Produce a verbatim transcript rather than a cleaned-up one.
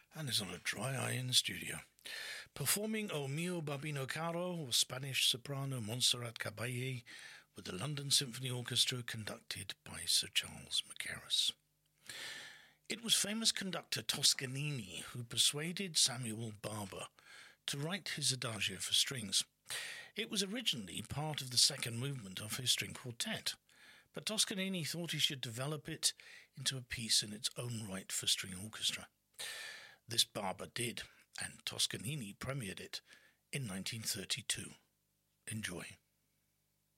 and is on a dry eye in the studio. Performing O Mio Babino Caro was Spanish soprano Montserrat Caballé with the London Symphony Orchestra conducted by Sir Charles Mackerras. It was famous conductor Toscanini who persuaded Samuel Barber to write his Adagio for strings. It was originally part of the second movement of his string quartet, but Toscanini thought he should develop it into a piece in its own right for string orchestra. This Barber did, and Toscanini premiered it in nineteen thirty-two. Enjoy.